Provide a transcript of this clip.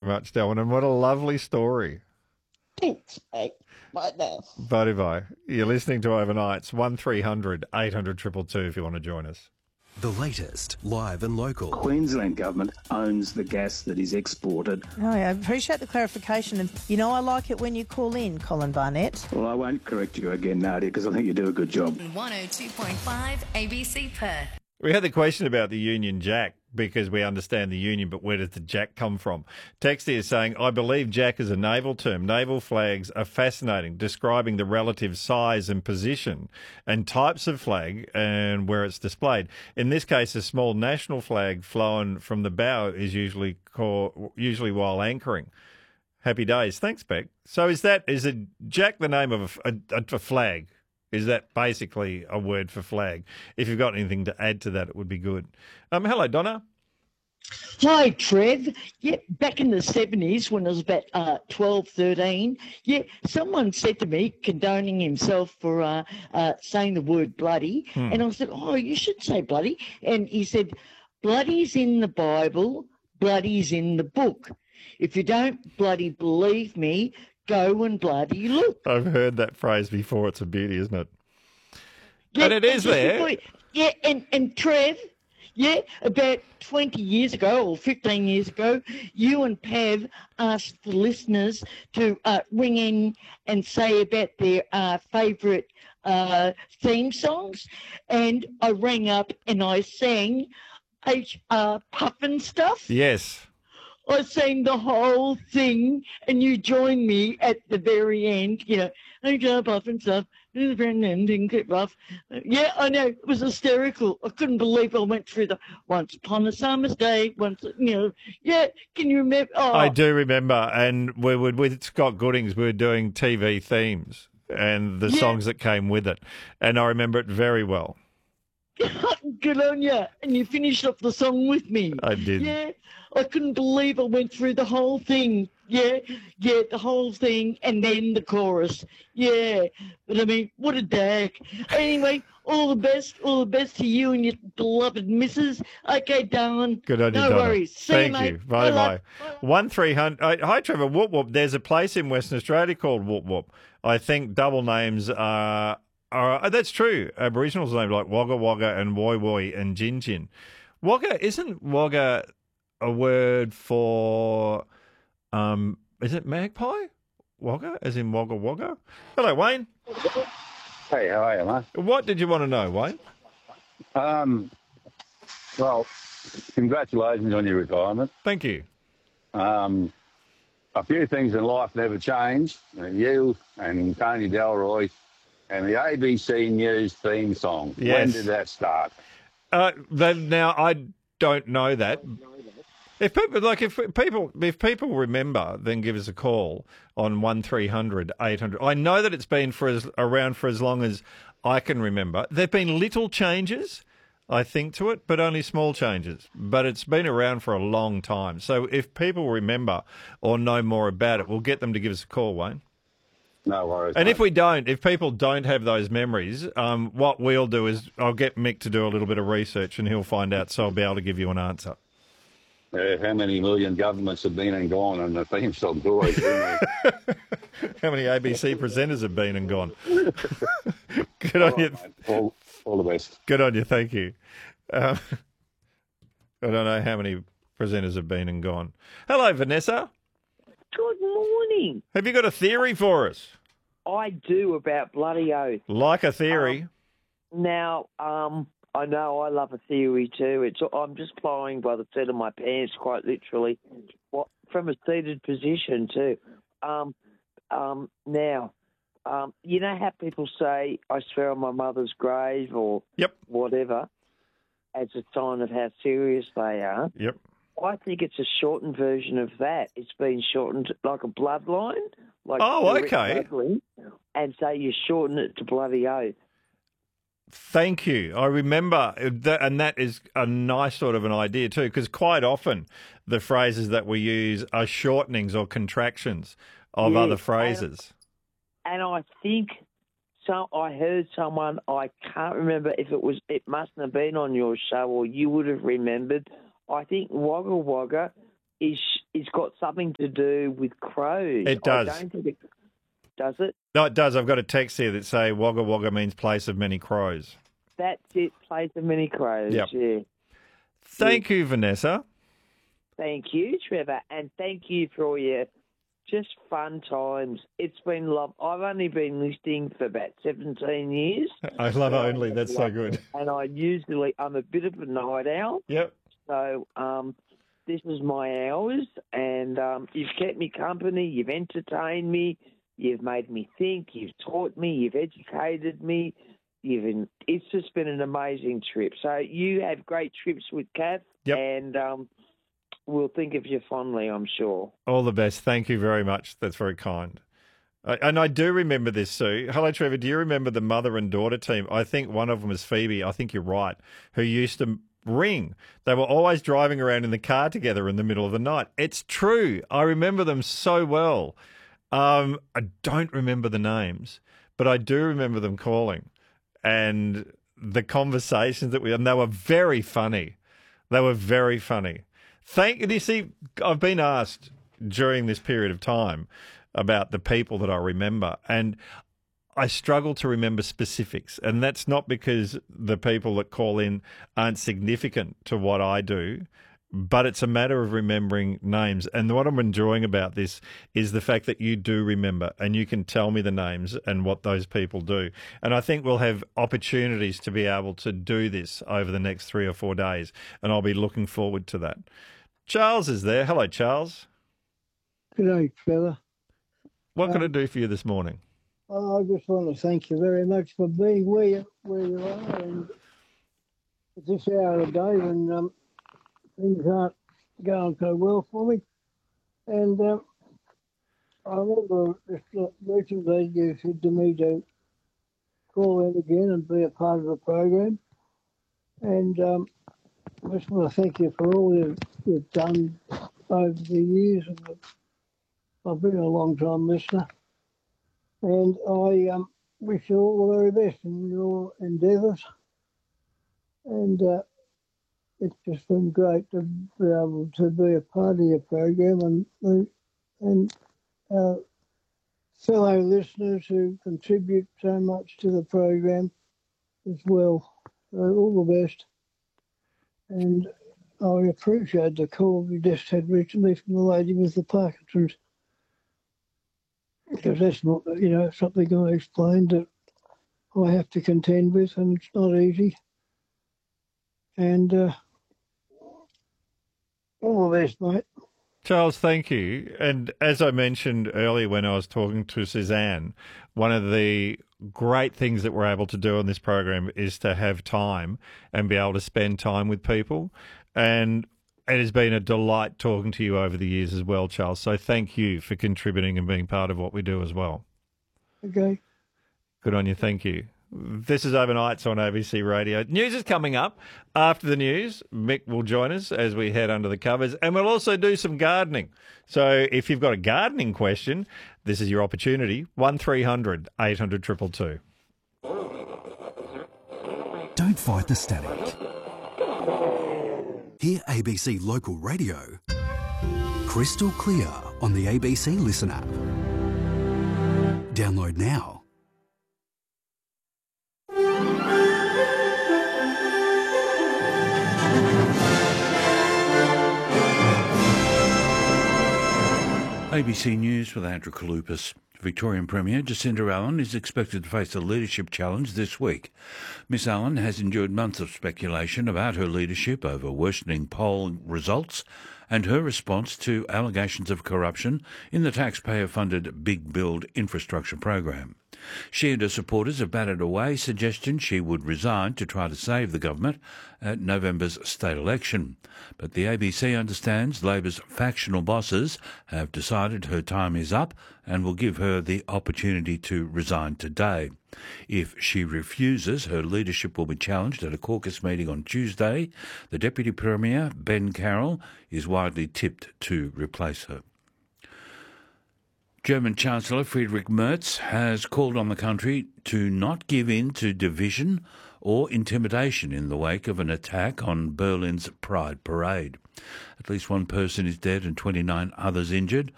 much, Delwyn, and what a lovely story. Thanks, mate. Bye now. Bye. You're listening to Overnights, 1300 800 222 if you want to join us. The latest, live and local. Queensland Government owns the gas that is exported. Oh, yeah, I appreciate the clarification. And, I like it when you call in, Colin Barnett. Well, I won't correct you again, Nadia, because I think you do a good job. 102.5 ABC Perth. We had the question about the Union Jack because we understand the Union, but where does the Jack come from? Text here saying, I believe Jack is a naval term. Naval flags are fascinating, describing the relative size and position and types of flag and where it's displayed. In this case, a small national flag flown from the bow is usually while anchoring. Happy days. Thanks, Beck. So is it Jack the name of a flag? Is that basically a word for flag? If you've got anything to add to that, it would be good. Hello, Donna. Hi, Trev. Yeah, back in the 70s when I was about 12, 13, someone said to me, condoning himself for saying the word bloody, and I said, oh, you should say bloody. And he said, bloody's in the Bible, bloody's in the book. If you don't bloody believe me, go and bloody look. I've heard that phrase before. It's a beauty, isn't it? Yeah, and it is there. Yeah, and Trev, about 20 years ago or 15 years ago, you and Pav asked the listeners to ring in and say about their favourite theme songs. And I rang up and I sang HR Puffin Stuff. Yes. I sang the whole thing, and you joined me at the very end. HR Puffin Stuff. Rough. Yeah, I know. It was hysterical. I couldn't believe I went through the Once Upon a Summer's Day. Yeah, can you remember? Oh. I do remember. And we would, with Scott Goodings, we were doing TV themes and the songs that came with it. And I remember it very well. Good on you. And you finished off the song with me. I did. Yeah, I couldn't believe I went through the whole thing. Yeah, the whole thing and then the chorus. Yeah, but I mean, what a dag. Anyway, all the best to you and your beloved missus. Okay, darling. Good on you, No Donna. worries. See Thank you, you. mate. Bye. 1300. Hi, Trevor. Whoop Whoop. There's a place in Western Australia called Whoop Whoop. I think double names are that's true. Aboriginals names like Wagga Wagga and Woi Woi and Gin Gin. Isn't Wagga a word for is it magpie? Wagga, as in Wagga Wagga? Hello, Wayne. Hey, how are you, mate? What did you want to know, Wayne? Well, congratulations on your retirement. Thank you. A few things in life never change. You and Tony Delroy and the ABC News theme song. Yes. When did that start? Now, I don't know that. If people remember, then give us a call on 1300 800. I know that it's been around for as long as I can remember. There've been little changes, I think, to it, but only small changes. But it's been around for a long time. So if people remember or know more about it, we'll get them to give us a call, Wayne. No worries. And mate. if people don't have those memories, what we'll do is I'll get Mick to do a little bit of research and he'll find out, so I'll be able to give you an answer. How many million governments have been and gone, and the theme song's always been there. How many ABC presenters have been and gone? Good on you. Mate. All the best. Good on you. Thank you. I don't know how many presenters have been and gone. Hello, Vanessa. Good morning. Have you got a theory for us? I do about bloody oath. Like a theory. Now, I know I love a theory too. I'm just flying by the seat of my pants, quite literally, from a seated position too. Now, you know how people say, I swear on my mother's grave or whatever, as a sign of how serious they are? Yep. I think it's a shortened version of that. It's been shortened like a bloodline. Like okay. And so you shorten it to bloody oath. Thank you. I remember that, and that is a nice sort of an idea too, because quite often the phrases that we use are shortenings or contractions of other phrases. And I think I heard someone, I can't remember if it mustn't have been on your show or you would have remembered. I think Wagga Wagga is got something to do with crows. It does. I don't think it does it. No, it does. I've got a text here that say Wagga Wagga means place of many crows. That's it. Place of many crows. Yep. Yeah. Thank you, Vanessa. Thank you, Trevor, and thank you for all your just fun times. It's been love. I've only been listening for about 17 years. I love only. That's so good. And I'm a bit of a night owl. Yep. So this is my hours, and you've kept me company. You've entertained me. You've made me think. You've taught me. You've educated me. It's just been an amazing trip. So you have great trips with Kath, Yep. and we'll think of you fondly, I'm sure. All the best. Thank you very much. That's very kind. And I do remember this, Sue. Hello, Trevor. Do you remember the mother and daughter team? I think one of them was Phoebe. I think you're right. Who used to ring. They were always driving around in the car together in the middle of the night. It's true. I remember them so well. I don't remember the names, but I do remember them calling and the conversations that and they were very funny. They were very funny. You see, I've been asked during this period of time about the people that I remember, and I struggle to remember specifics, and that's not because the people that call in aren't significant to what I do, but it's a matter of remembering names. And what I'm enjoying about this is the fact that you do remember and you can tell me the names and what those people do. And I think we'll have opportunities to be able to do this over the next 3 or 4 days, and I'll be looking forward to that. Charles is there. Hello, Charles. Good day, Trevor. What can I do for you this morning? I just want to thank you very much for being where you are, and at this hour of the day when things aren't going so well for me. And I remember just recently you said to me to call in again and be a part of the program. And I just want to thank you for all you've done over the years. I've been a long-time listener. And I wish you all the very best in your endeavours. And it's just been great to be able to be a part of your program and fellow listeners who contribute so much to the program as well. So all the best. And I appreciate the call we just had recently from the lady with the Parkinson's. Because that's not, something I explained that I have to contend with, and it's not easy. And all the best, mate. Charles, thank you. And as I mentioned earlier when I was talking to Suzanne, one of the great things that we're able to do on this program is to have time and be able to spend time with people. And it has been a delight talking to you over the years as well, Charles. So thank you for contributing and being part of what we do as well. Okay. Good on you. Thank you. This is Overnights on ABC Radio. News is coming up. After the news, Mick will join us as we head under the covers, and we'll also do some gardening. So if you've got a gardening question, this is your opportunity. 1300 800 222. Don't fight the static. Hear ABC Local Radio crystal clear on the ABC Listen app. Download now. ABC News with Andrew Kalupas. Victorian Premier Jacinda Allen is expected to face a leadership challenge this week. Miss Allen has endured months of speculation about her leadership over worsening poll results and her response to allegations of corruption in the taxpayer-funded Big Build infrastructure program. She and her supporters have batted away suggestions she would resign to try to save the government at November's state election. But the ABC understands Labor's factional bosses have decided her time is up and will give her the opportunity to resign today. If she refuses, her leadership will be challenged at a caucus meeting on Tuesday. The Deputy Premier, Ben Carroll, is widely tipped to replace her. German Chancellor Friedrich Merz has called on the country to not give in to division or intimidation in the wake of an attack on Berlin's Pride Parade. At least one person is dead and 29 others injured